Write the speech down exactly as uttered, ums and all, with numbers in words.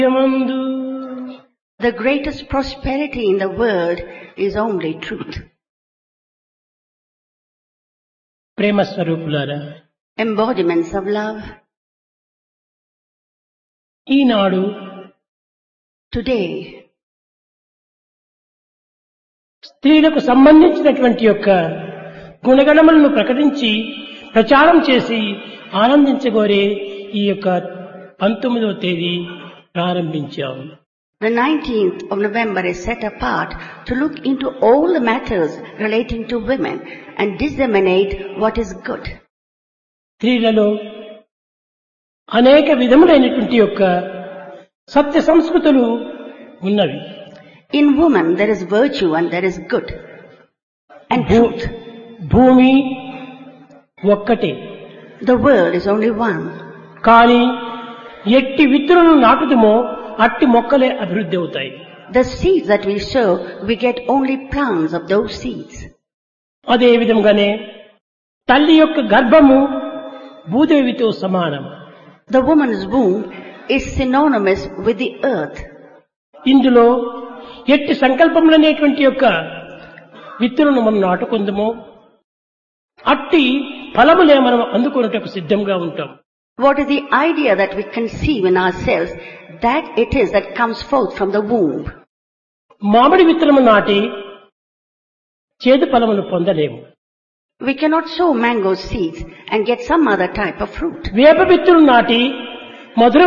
The greatest prosperity in the world is only truth. ప్రేమ స్వరూపులారా, Embodiments of love. Eenadu Today, స్త్రీలకు సంబంధించినటువంటి యొక్క గుణగణములను ప్రకటించి ప్రచారం చేసి ఆనందించగోరే ఈ యొక్క పంతొమ్మిదవ తేదీ ప్రారంభించాము. the nineteenth of November is set apart to look into all the matters relating to women and disseminate what is good. స్త్రీలలో అనేక విధములైనటువంటి యొక్క సత్య సంస్కృతులు ఉన్నవి. In woman there is virtue and there is good and truth. భూమి ఒక్కటే, The world is only one. కానీ ఎట్టి విత్తులను నాటుదమో అట్టి మొక్కలే అభివృద్ధి అవుతాయి. The seeds that we sow, we get only plants of those seeds. అదే విధంగానే తల్లి యొక్క గర్భము భూదేవితో సమానం. The woman's womb is synonymous with the earth. ఇందులో ఎట్టి సంకల్పములనేటువంటి యొక్క విత్తులను మనం నాటుకుందామో అట్టి ఫలములే మనం అందుకున్నటకు సిద్ధంగా ఉంటాం. What is the idea that we conceive in ourselves, that it is that comes forth from the womb. మామిడి విత్తనము నాటి చేదు ఫలమును పొందలేము. We cannot sow mango seeds and get some other type of fruit. వేప విత్తును నాటి మధుర